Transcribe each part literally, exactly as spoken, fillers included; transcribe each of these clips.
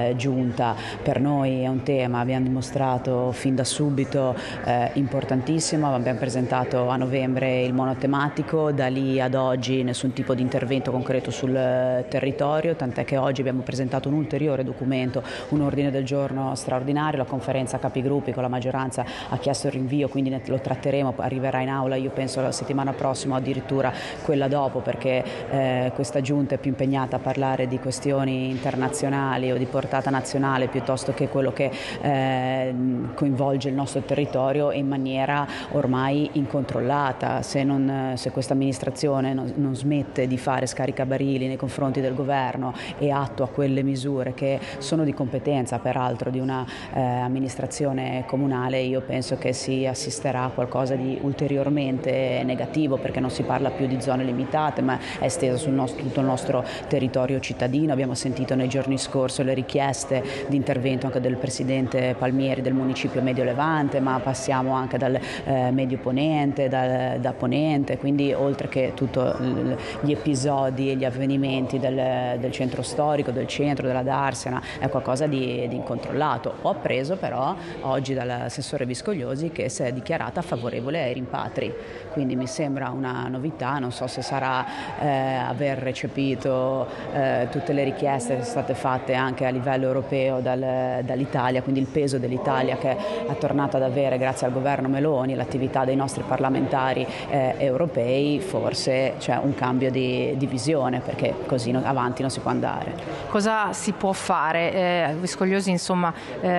eh, giunta. Per noi è un tema, abbiamo dimostrato fin da subito, eh, importantissimo. Abbiamo presentato a novembre il monotematico, da lì ad oggi nessun tipo di intervento concreto sul territorio, tant'è che oggi abbiamo presentato un ulteriore documento, un ordine del giorno straordinario. La conferenza capigruppi con la maggioranza ha chiesto il rinvio, quindi lo tratteremo, arriverà in aula io penso la settimana prossima o addirittura quella dopo, perché eh, questa giunta è più impegnata a parlare di questioni internazionali o di portata nazionale piuttosto che quello che eh, coinvolge il nostro territorio in maniera ormai incontrollata. Se, non, se questa amministrazione non, non smette di fare scaricabarili nei confronti del governo e attua quelle misure che sono di competenza peraltro di una eh, amministrazione comunale, io penso che si assisterà a qualcosa di ulteriormente negativo, perché non si parla più di zone limitate ma è estesa sul nostro, tutto il nostro territorio cittadino. Abbiamo sentito nei giorni scorsi le richieste di intervento anche del presidente Palmieri del municipio Medio Levante, ma passiamo anche dal eh, Medio Ponente, dal, da Ponente, quindi oltre che tutti gli episodi e gli avvenimenti del, del centro storico, del centro, della Darsena, è qualcosa di, di incontrollato. Ho appreso però oggi dall'assessore Viscogliosi che si è dichiarata favorevole ai rimpatri, quindi mi sembra una novità. Non so se sarà eh, aver recepito eh, tutte le richieste che sono state fatte anche a livello europeo dal, dall'Italia, quindi il peso dell'Italia che è tornato ad avere grazie al governo Meloni, l'attività dei nostri parlamentari eh, europei. Forse c'è un cambio di, di visione, perché così non, avanti non si può andare. Cosa si può fare? Eh, Viscogliosi insomma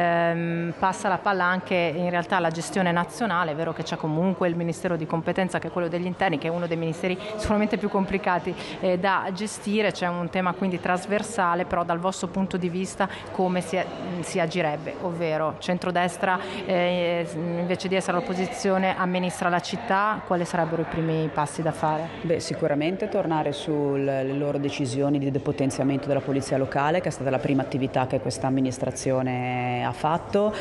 ehm, passa la palla anche in realtà alla gestione nazionale. È vero che c'è comunque il Ministero di competenza che è quello degli interni, che è uno dei ministeri sicuramente più complicati eh, da gestire. C'è un tema quindi trasversale, però dal vostro punto di vista come si, si agirebbe? Ovvero centrodestra eh, invece di essere all'opposizione amministra la città, quali sarebbero i primi passi da fare? Beh, sicuramente tornare sulle loro decisioni di depotenziamento della polizia locale, che è stata la prima attività che questa amministrazione ha fatto,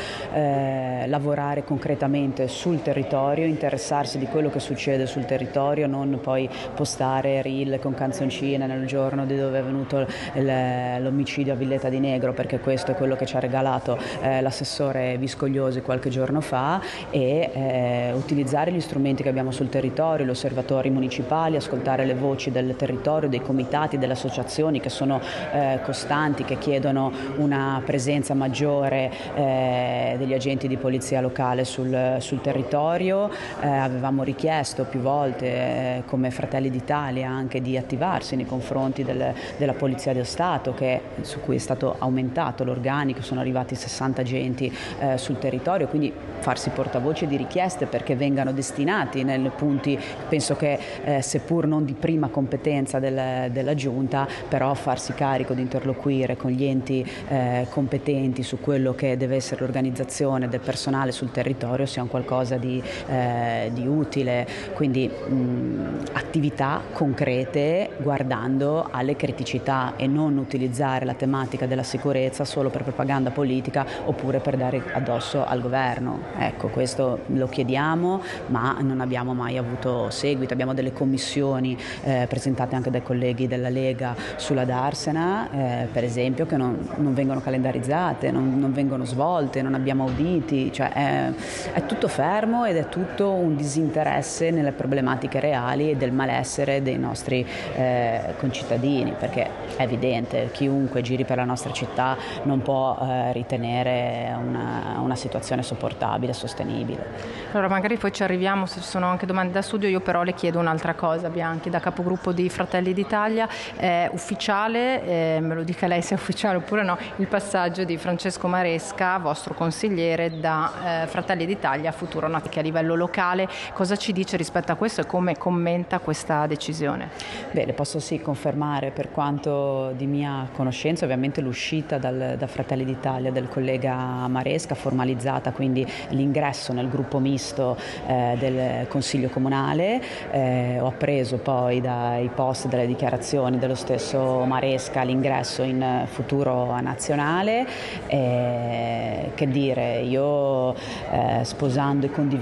eh, lavorare concretamente sul territorio, interessarsi di quello che succede sul territorio, non poi postare reel con canzoncine nel giorno di dove è venuto l'omicidio a Villeta di Negro, perché questo è quello che ci ha regalato eh, l'assessore Viscogliosi qualche giorno fa, e eh, utilizzare gli strumenti che abbiamo sul territorio, gli osservatori municipali, ascoltare le voci del territorio, dei comitati, delle associazioni che sono eh, costanti, che chiedono una presenza maggiore eh, degli agenti di polizia locale sul, sul territorio. Eh, avevamo richiesto più volte eh, come Fratelli d'Italia anche di attivarsi nei confronti del, della Polizia dello Stato, che, su cui è stato aumentato l'organico, sono arrivati sessanta agenti eh, sul territorio, quindi farsi portavoce di richieste perché vengano destinati nei punti, penso che eh, seppur non di prima competenza del, della Giunta, però farsi carico di interloquire con gli enti eh, competenti su quello che deve essere l'organizzazione del personale sul territorio sia un qualcosa di, eh, di utile. Quindi mh, attività concrete guardando alle criticità e non utilizzare la tematica della sicurezza solo per propaganda politica oppure per dare addosso al governo. Ecco, questo lo chiediamo, ma non abbiamo mai avuto seguito. Abbiamo delle commissioni eh, presentate anche dai colleghi della Lega sulla Darsena, eh, per esempio, che non, non vengono calendarizzate, non, non vengono svolte, non abbiamo auditi, cioè è, è tutto fermo ed è tutto un disinteresse nelle problematiche reali e del malessere dei nostri eh, concittadini, perché è evidente, chiunque giri per la nostra città non può eh, ritenere una, una situazione sopportabile, sostenibile. Allora magari poi ci arriviamo se ci sono anche domande da studio. Io però le chiedo un'altra cosa, Bianchi, da capogruppo di Fratelli d'Italia. È ufficiale, eh, me lo dica lei se è ufficiale oppure no, il passaggio di Francesco Maresca, vostro consigliere, da eh, Fratelli d'Italia a Futuro Nati, che a livello locale cosa ci dice rispetto a questo e come commenta questa decisione? Beh, le posso sì confermare, per quanto di mia conoscenza, ovviamente l'uscita dal, da Fratelli d'Italia del collega Maresca, formalizzata quindi l'ingresso nel gruppo misto eh, del Consiglio Comunale. Eh, ho appreso poi dai post delle dichiarazioni dello stesso Maresca l'ingresso in Futuro Nazionale. Eh, che dire, io eh, sposando e condividendo